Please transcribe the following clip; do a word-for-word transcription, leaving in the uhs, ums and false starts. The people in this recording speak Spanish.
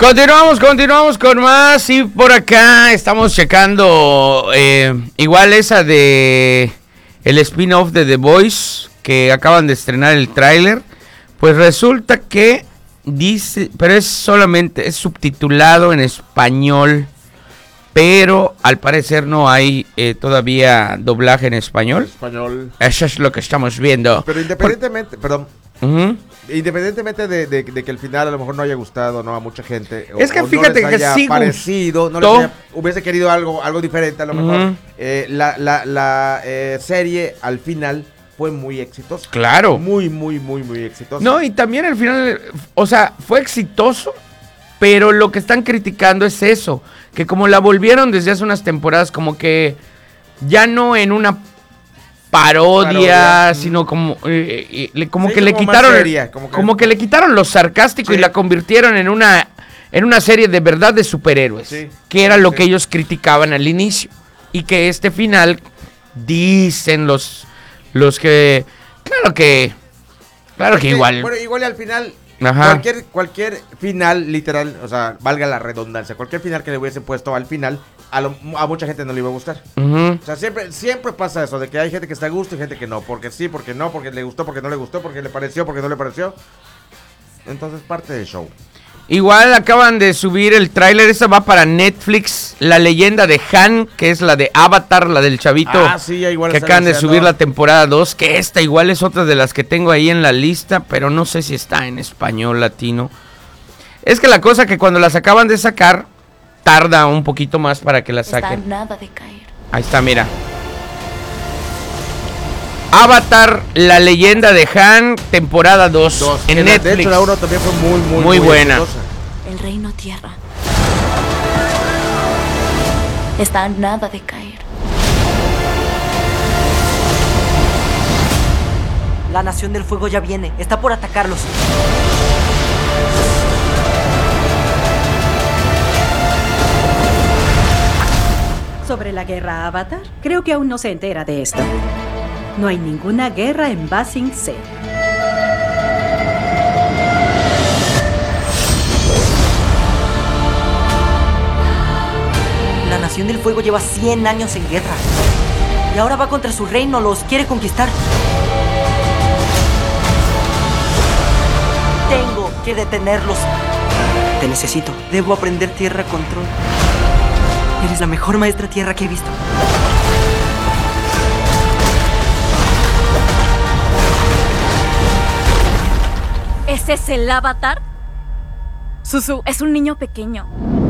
Continuamos, continuamos con más. Y por acá estamos checando eh, igual esa de el spin-off de The Boys, que acaban de estrenar el tráiler. Pues resulta que dice, pero es solamente, es subtitulado en español, pero al parecer no hay eh, todavía doblaje en español. Español. Eso es lo que estamos viendo. Pero independientemente, por... perdón. Uh-huh. Independientemente de, de, de que el final a lo mejor no haya gustado, no a mucha gente, es o, que o fíjate no les haya que sí parecido, no les haya, hubiese querido algo, algo diferente a lo mejor. Uh-huh. eh, la la, la eh, serie al final fue muy exitosa. Claro. Muy, muy, muy, muy exitosa. No, y también al final, o sea, fue exitoso, pero lo que están criticando es eso, que como la volvieron desde hace unas temporadas, como que ya no en una parodia, parodia. sino como eh, eh, como sí, que como le quitaron seria, como, que... como que le quitaron lo sarcástico sí. y la convirtieron en una en una serie de verdad de superhéroes, sí. que era lo sí. que ellos criticaban al inicio, y que este final dicen los los que claro que claro que, que igual bueno, igual al final Ajá. cualquier cualquier final literal, o sea, valga la redundancia, cualquier final que le hubiese puesto al final A, lo, a mucha gente no le iba a gustar. Uh-huh. O sea, siempre, siempre pasa eso, de que hay gente que está a gusto y gente que no. Porque sí, porque no, porque le gustó, porque no le gustó, porque le pareció, porque no le pareció. Entonces, parte del show. Igual acaban de subir el tráiler, esa va para Netflix, La Leyenda de Han, que es la de Avatar, la del chavito. Ah, sí, igual que acaban de subir la temporada dos, que esta igual es otra de las que tengo ahí en la lista, pero no sé si está en español latino. Es que la cosa que cuando las acaban de sacar, tarda un poquito más para que la saquen. Está nada de caer. Ahí está, mira. Avatar, La Leyenda de Han, temporada dos, dos. en que Netflix. De hecho, la uno también fue muy, muy, muy, muy buena. exitosa. El reino tierra está nada de caer. La Nación del Fuego ya viene, está por atacarlos. Sobre la guerra Avatar, creo que aún no se entera de esto. No hay ninguna guerra en Ba Sing Se. La Nación del Fuego lleva cien años en guerra. Y ahora va contra su reino, los quiere conquistar. Tengo que detenerlos. Te necesito. Debo aprender Tierra Control. Eres la mejor maestra tierra que he visto. ¿Ese es el Avatar? Suzu, es un niño pequeño.